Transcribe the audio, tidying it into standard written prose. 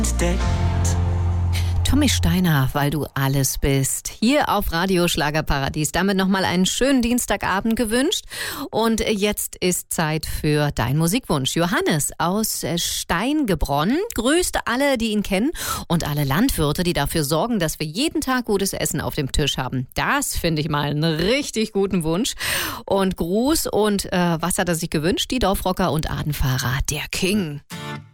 Tommy Steiner, weil du alles bist. Hier auf Radio Schlagerparadies. Damit nochmal einen schönen Dienstagabend gewünscht. Und jetzt ist Zeit für deinen Musikwunsch. Johannes aus Steingebronn grüßt alle, die ihn kennen und alle Landwirte, die dafür sorgen, dass wir jeden Tag gutes Essen auf dem Tisch haben. Das finde ich mal einen richtig guten Wunsch. Und Gruß und was hat er sich gewünscht? Die Dorfrocker und Adenfahrer, der King.